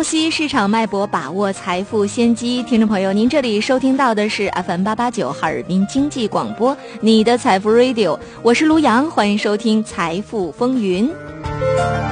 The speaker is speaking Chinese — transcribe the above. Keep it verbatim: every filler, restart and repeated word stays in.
析市场脉搏，把握财富先机。听众朋友，您这里收听到的是 F M 八八九哈尔滨经济广播，你的财富 Radio， 我是卢阳，欢迎收听财富风云。